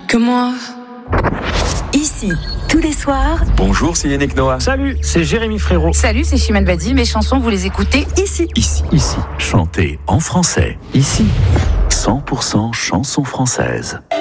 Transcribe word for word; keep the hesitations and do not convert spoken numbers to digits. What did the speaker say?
que moi. Ici, tous les soirs. Bonjour, c'est Yannick Noah. Salut, c'est Jérémy Frérot. Salut, c'est Chimène Badi. Mes chansons, vous les écoutez ici. Ici. Ici, chantez en français. Ici, cent pour cent chansons françaises.